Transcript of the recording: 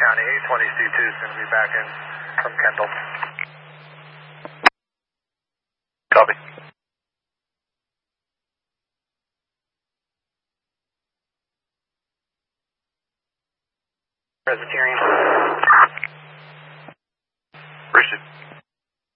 County 820C2 is going to be back in from Kendall. Copy. Presbyterian. Richard.